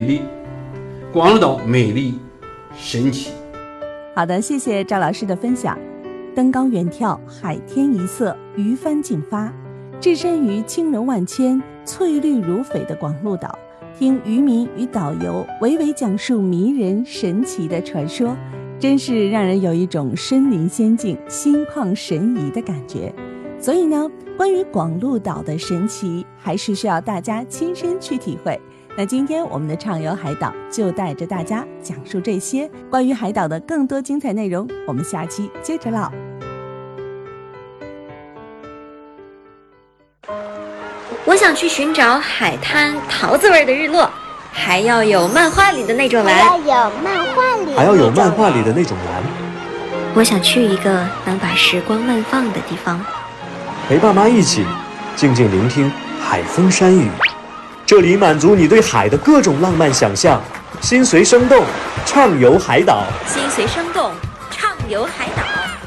丽，广鹿岛美丽神奇。 好的，谢谢赵老师的分享。登高远眺，海天一色，鱼帆竞发，置身于轻柔万千、翠绿如翡的广鹿岛，听渔民与导游娓娓讲述迷人神奇的传说，真是让人有一种身临仙境、心旷神怡的感觉。所以呢，关于广鹿岛的神奇，还是需要大家亲身去体会。那今天我们的畅游海岛就带着大家讲述这些关于海岛的更多精彩内容，我们下期接着唠。 我想去寻找海滩桃子味的日落，还要有漫画里的那种蓝， 还要有漫画里的那种蓝。 我想去一个能把时光慢放的地方， 陪爸妈一起静静聆听海风山雨，这里满足你对海的各种浪漫想象。心随生动，畅游海岛。 心随生动，畅游海岛。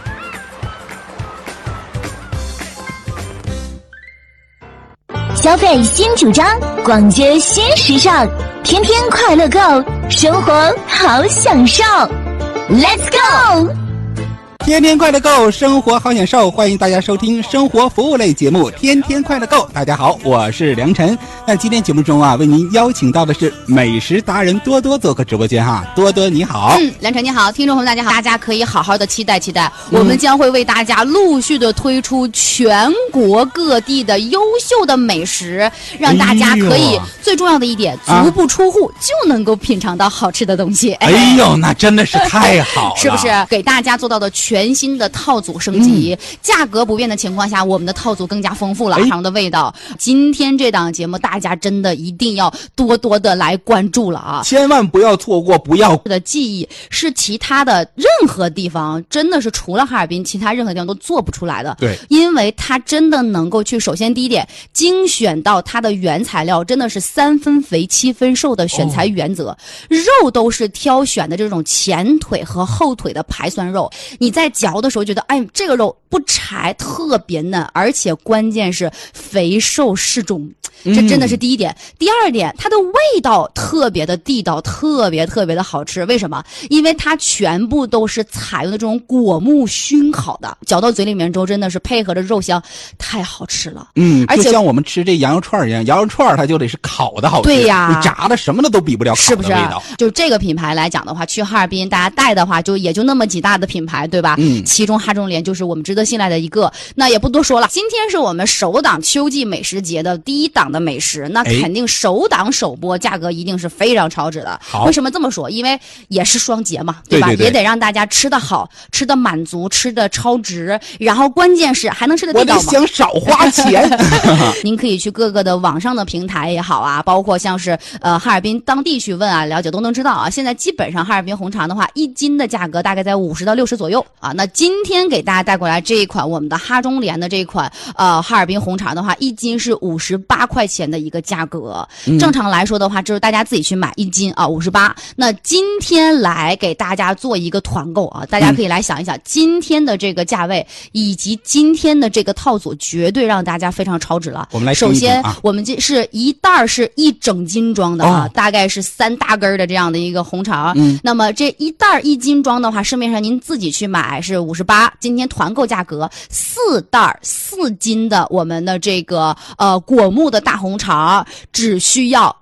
消费新主张，逛街新时尚，天天快乐购，生活好享受。Let's go！ 天天快乐购，生活好享受，欢迎大家收听生活服务类节目《天天快乐购》。大家好，我是梁晨。那今天节目中啊，为您邀请到的是美食达人多多做客直播间哈。多多你好。 梁晨你好，听众朋友们大家好，大家可以好好的期待，我们将会为大家陆续的推出全国各地的优秀的美食，让大家可以最重要的一点，足不出户就能够品尝到好吃的东西。 哎呦，那真的是太好了， 是不是？给大家做到的全新的套组升级，价格不变的情况下，我们的套组更加丰富了，常的味道。今天这档节目，大家真的一定要多多的来关注了啊！ 千万不要错过，不要的记忆是其他的任何地方，真的是除了哈尔滨，其他任何地方都做不出来的。 对， 因为它真的能够去，首先第一点，精选到它的原材料，真的是3分肥7分瘦的选材原则，肉都是挑选的这种前腿和后腿的排酸肉，你在嚼的时候觉得，哎，这个肉不柴，特别嫩，而且关键是肥瘦适中，这真的是第一点。第二点，它的味道特别的地道，特别的好吃。为什么？因为它全部都是采用的这种果木熏烤的，嚼到嘴里面之后，真的是配合着肉香，太好吃了。 而且就像我们吃这羊肉串一样，羊肉串它就得是烤的好吃， 对呀， 你炸的什么的都比不了烤的味道。 是不是？就这个品牌来讲的话，去哈尔滨大家带的话，就也就那么几大的品牌，对吧？其中哈中联就是我们值得信赖的一个。那也不多说了，今天是我们首档秋季美食节的第一档的美食，那肯定首档首播，价格一定是非常超值的。为什么这么说？因为也是双节嘛，对吧？ 对， 也得让大家吃得好，吃得满足，吃得超值，然后关键是还能吃得地道嘛。 我得想少花钱。 您可以去各个的网上的平台也好啊，包括像是哈尔滨当地去问啊了解都能知道啊。现在基本上哈尔滨红肠的话，1斤的价格大概在50到60左右啊。那今天给大家带过来这一款我们的哈中联的这一款哈尔滨红肠的话，1斤是58块钱的一个价格。正常来说的话，就是大家自己去买1斤啊58。那今天来给大家做一个团购啊，大家可以来想一想，今天的这个价位以及今天的这个套组，绝对让大家非常超值了。 我们来首先，我们这是一袋是1整斤装的啊，大概是3大根的这样的一个红肠。那么这一袋1斤装的话，市面上您自己去买是58，今天团购价格4袋4斤的我们的这个果木的大红肠，只需要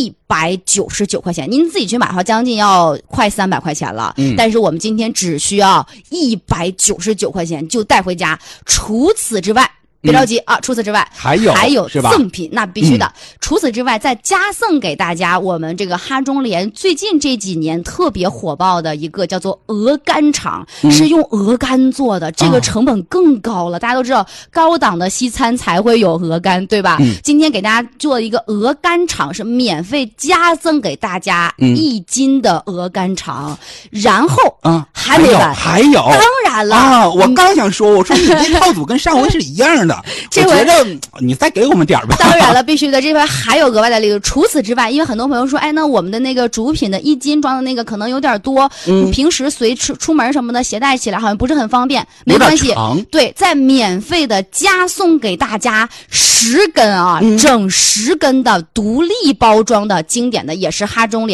199块钱，您自己去买的话，将近要快300块钱了。但是我们今天只需要199块钱就带回家。除此之外，别着急啊！除此之外， 还有赠品，那必须的。除此之外，再加赠给大家我们这个哈中联最近这几年特别火爆的一个叫做鹅肝肠，是用鹅肝做的，这个成本更高了。大家都知道，高档的西餐才会有鹅肝，对吧？今天给大家做一个鹅肝肠，是免费加赠给大家1斤的鹅肝肠，然后还没完， 还有， 当然了啊！我刚想说，我说你这套组跟上回是一样的。我觉得你再给我们点吧。 当然了，必须的，这回还有额外的利润。除此之外，因为很多朋友说，哎，那我们的那个主品的1斤装的那个可能有点多，平时随出门什么的携带起来好像不是很方便，没关系。对，再免费的加送给大家10根啊，整10根的独立包装的经典的，也是哈中联